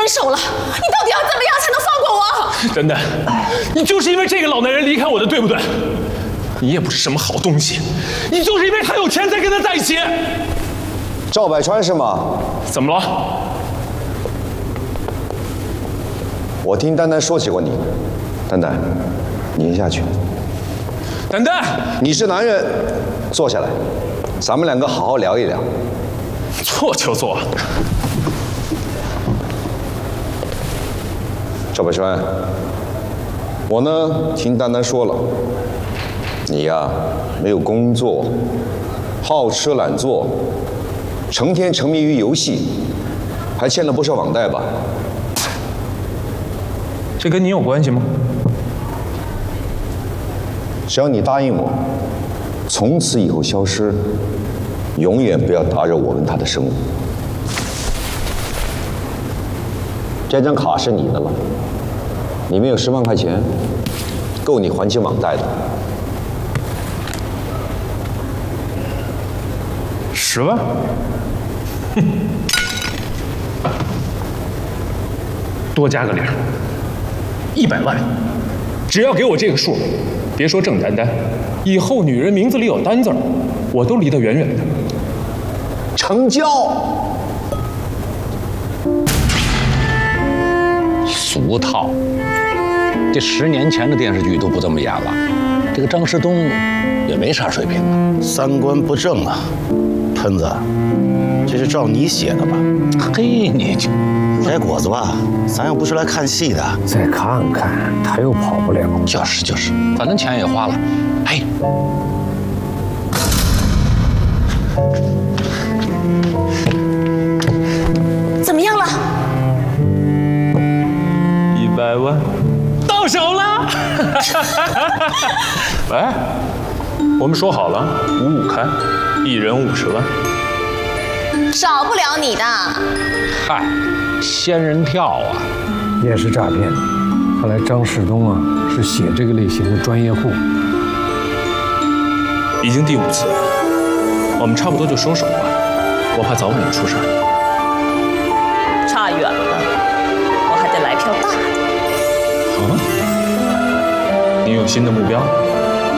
分手了，你到底要怎么样才能放过我？ 丹丹，你就是因为这个老男人离开我的，对不对？你也不是什么好东西，你就是因为他有钱才跟他在一起。 赵百川是吗？ 怎么了？ 我听丹丹说起过你，丹丹，您下去。 丹丹， 你是男人，坐下来，咱们两个好好聊一聊。 坐就坐。 赵百川，我呢听丹丹说了，你呀没有工作，好吃懒做，成天沉迷于游戏，还欠了不少网贷吧？ 这跟你有关系吗？ 只要你答应我，从此以后消失，永远不要打扰我跟他的生活。这张卡是你的了，里面有10万块钱，够你还清网贷的。 10万？哼，多加个0。100万，只要给我这个数，别说郑丹丹，以后女人名字里有丹字儿，我都离得远远的。 成交。 俗套，这10年前的电视剧都不这么演了。这个张世东也没啥水平啊， 三观不正啊，喷子，这是照你写的吧？ 嘿，你这摘果子吧，咱又不是来看戏的。 再看看，他又跑不了。 就是，反正钱也花了。哎， 怎么样了 ？100万，到手了！来，我们说好了，5-5开，1人50万。 少不了你的。 嗨，仙人跳啊！ 也是诈骗。看来张世东啊是写这个类型的专业户。 已经第5次了，我们差不多就收手吧，我怕早晚要出事儿。 差远了，我还得来票大的。 啊？你有新的目标？